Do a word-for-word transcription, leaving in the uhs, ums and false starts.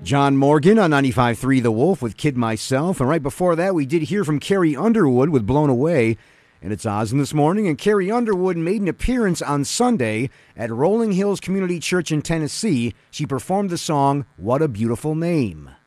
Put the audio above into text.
John Morgan on ninety-five point three The Wolf with Kid Myself. And right before that, we did hear from Carrie Underwood with Blown Away. And it's Oz in This Morning. And Carrie Underwood made an appearance on Sunday at Rolling Hills Community Church in Tennessee. She performed the song, What a Beautiful Name.